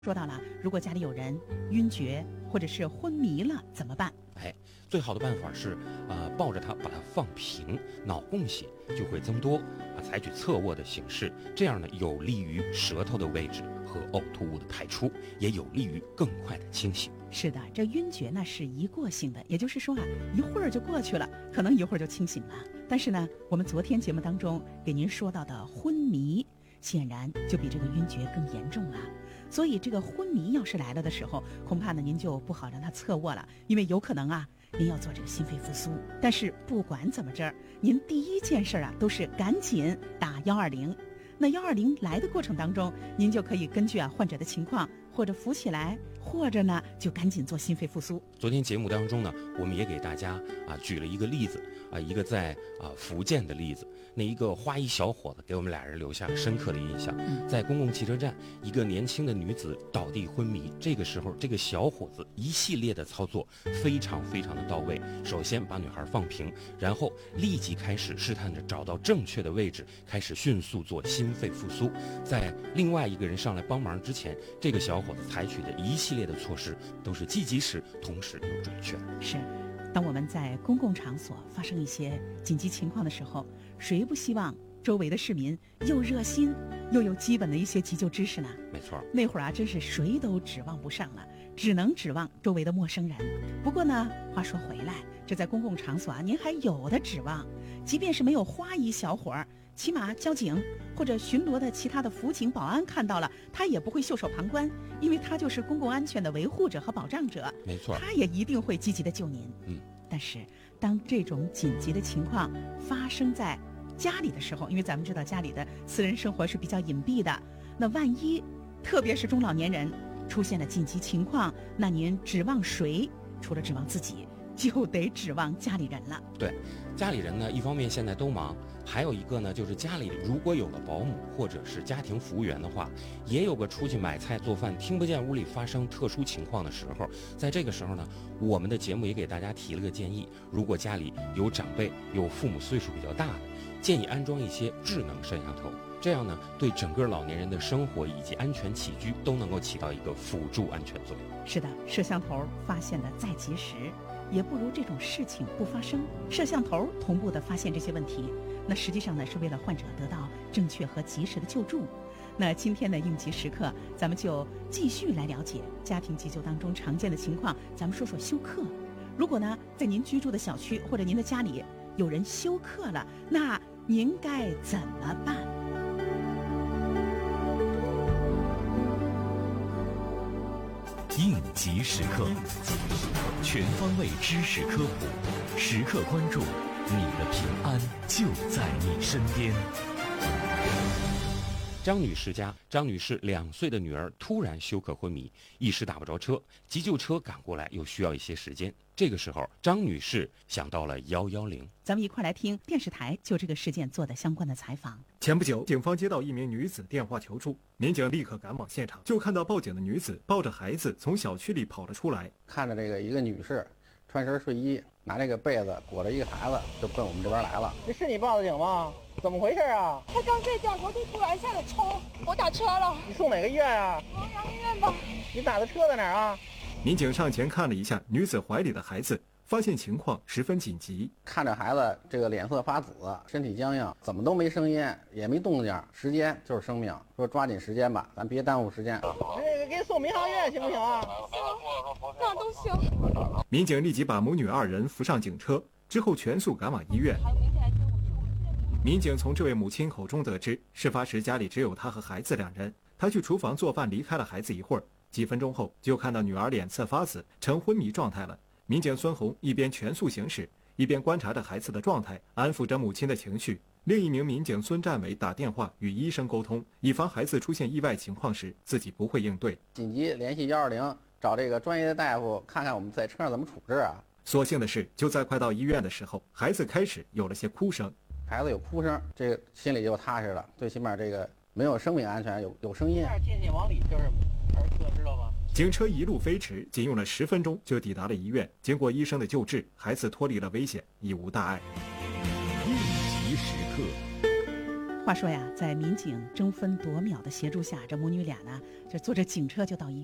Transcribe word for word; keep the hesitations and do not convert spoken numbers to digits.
说到了，如果家里有人晕厥或者是昏迷了怎么办？ 哎，最好的办法是，呃，抱着它把它放平，脑供血就会增多，啊，采取侧卧的形式，这样呢有利于舌头的位置和呕吐物的排出，也有利于更快的清醒。 是的，这晕厥呢是一过性的，也就是说啊，一会儿就过去了，可能一会儿就清醒了。但是呢，我们昨天节目当中给您说到的昏迷，显然就比这个晕厥更严重了。所以这个昏迷要是来了的时候，恐怕呢您就不好让他侧卧了，因为有可能啊您要做这个心肺复苏。但是不管怎么着，您第一件事啊都是赶紧打幺二零。那幺二零来的过程当中，您就可以根据啊患者的情况，或者扶起来，或者呢就赶紧做心肺复苏。 昨天节目当中呢，我们也给大家啊举了一个例子啊，一个在啊福建的例子。那一个花衣小伙子给我们俩人留下了深刻的印象。在公共汽车站，一个年轻的女子倒地昏迷，这个时候这个小伙子一系列的操作非常非常的到位。首先把女孩放平，然后立即开始试探着找到正确的位置，开始迅速做心肺复苏。在另外一个人上来帮忙之前，这个小伙子采取的一系列的措施都是既及时，同时又准确。 是，当我们在公共场所发生一些紧急情况的时候，谁不希望周围的市民又热心又有基本的一些急救知识呢？ 没错， 那会儿啊真是谁都指望不上了，只能指望周围的陌生人。不过呢，话说回来，这在公共场所啊您还有的指望，即便是没有花衣小伙儿，起码交警或者巡逻的其他的辅警保安看到了，他也不会袖手旁观，因为他就是公共安全的维护者和保障者。 没错， 他也一定会积极的救您。 嗯， 但是当这种紧急的情况发生在家里的时候，因为咱们知道家里的私人生活是比较隐蔽的，那万一特别是中老年人出现了紧急情况，那您指望谁？除了指望自己，就得指望家里人了。 对，家里人呢，一方面现在都忙，还有一个呢，就是家里如果有了保姆或者是家庭服务员的话，也有个出去买菜做饭听不见屋里发生特殊情况的时候。在这个时候呢，我们的节目也给大家提了个建议，如果家里有长辈，有父母岁数比较大的，建议安装一些智能摄像头，这样呢，对整个老年人的生活以及安全起居都能够起到一个辅助安全作用。 是的，摄像头发现的再及时，也不如这种事情不发生。摄像头同步的发现这些问题，那实际上呢是为了患者得到正确和及时的救助。那今天的应急时刻，咱们就继续来了解家庭急救当中常见的情况。咱们说说休克。如果呢在您居住的小区或者您的家里有人休克了，那您该怎么办？ 应急时刻，全方位知识科普，时刻关注，你的平安就在你身边。 张女士家，张女士两岁的女儿突然休克昏迷，一时打不着车，急救车赶过来又需要一些时间。这个时候，张女士想到了幺幺零。 咱们一块来听电视台就这个事件做的相关的采访。 前不久，警方接到一名女子电话求助，民警立刻赶往现场，就看到报警的女子抱着孩子从小区里跑了出来。 看着这个一个女士穿身睡衣，拿这个被子裹着一个孩子，就奔我们这边来了。这是你报的警吗？怎么回事啊？ 他刚在掉头就突然下了冲，我打车了。 你送哪个医院啊？ 衡阳医院吧。 你打的车在哪儿啊？ 民警上前看了一下女子怀里的孩子，发现情况十分紧急。 看着孩子这个脸色发紫，身体僵硬，怎么都没声音，也没动静，时间就是生命，说抓紧时间吧，咱别耽误时间。这个给你送民航院行不行啊？ 行，那都行。 民警立即把母女二人扶上警车，之后全速赶往医院。民警从这位母亲口中得知，事发时家里只有她和孩子两人，她去厨房做饭，离开了孩子一会儿，几分钟后就看到女儿脸色发紫，呈昏迷状态了。民警孙红一边全速行驶，一边观察着孩子的状态，安抚着母亲的情绪。另一名民警孙占伟打电话与医生沟通，以防孩子出现意外情况时自己不会应对。 紧急联系幺二零，找这个专业的大夫看看我们在车上怎么处置啊。 所幸的是，就在快到医院的时候，孩子开始有了些哭声。 孩子有哭声，这个心里就踏实了，最起码这个没有生命安全，有有声音。渐渐往里就是儿科，知道吗？ 警车一路飞驰，仅用了十分钟就抵达了医院。经过医生的救治，孩子脱离了危险，已无大碍。 应急时刻， 话说呀，在民警争分夺秒的协助下，这母女俩呢，就坐着警车就到医院。